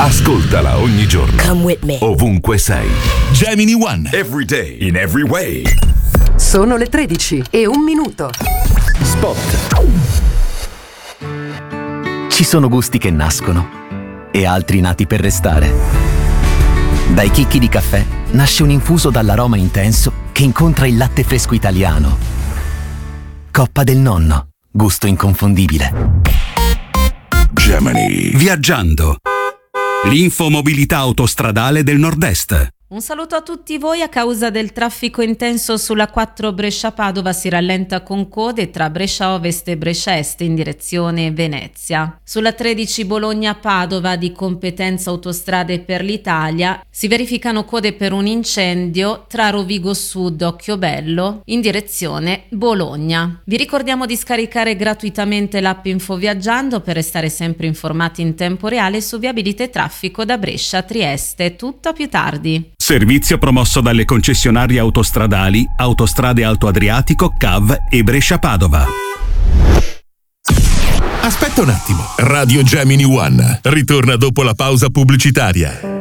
Ascoltala ogni giorno. Come with me. Ovunque sei. Gemini One. Every day, in every way. Sono le 13:01. Spot. Ci sono gusti che nascono e altri nati per restare. Dai chicchi di caffè nasce un infuso dall'aroma intenso che incontra il latte fresco italiano. Coppa del Nonno, gusto inconfondibile. Gemini. Viaggiando. L'infomobilità autostradale del Nord-Est. Un saluto a tutti voi. A causa del traffico intenso sulla 4 Brescia-Padova si rallenta con code tra Brescia Ovest e Brescia Est in direzione Venezia. Sulla 13 Bologna-Padova, di competenza Autostrade per l'Italia, si verificano code per un incendio tra Rovigo Sud Occhiobello in direzione Bologna. Vi ricordiamo di scaricare gratuitamente l'app Infoviaggiando per restare sempre informati in tempo reale su viabilità e traffico da Brescia a Trieste. Tutto a più tardi. Servizio promosso dalle concessionarie autostradali Autostrade Alto Adriatico, CAV e Brescia-Padova. Aspetta un attimo. Radio Gemini One ritorna dopo la pausa pubblicitaria.